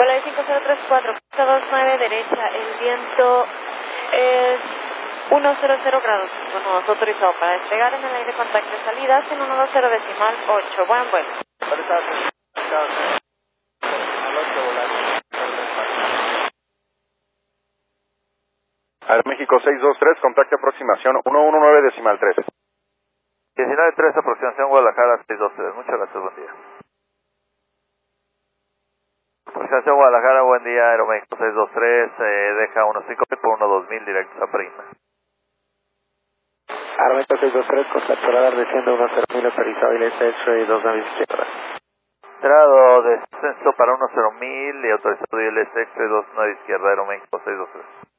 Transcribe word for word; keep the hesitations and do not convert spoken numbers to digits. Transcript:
Volaris cinco cero tres cuatro, pista dos nueve derecha, el viento es uno cero cero grados, bueno, autorizado para despegar en el aire contacto de salida en uno dos cero decimal ocho, buen vuelo. Aeroméxico seis dos tres, contacto aproximación uno uno nueve decimal tres. diecinueve tres, aproximación Guadalajara seis dos tres, muchas gracias, buen día. Aproximación Guadalajara, buen día, Aeroméxico seis dos tres, eh, deja uno cinco mil por uno dos mil directos a Prima. Aeroméxico seis dos tres, contacto radar desciende uno cero mil, autorizado y X-ray dos naves izquierda. Entrado descenso para uno cero mil y autorizado I L S X-ray dos nueve izquierda, Aeroméxico seis dos tres.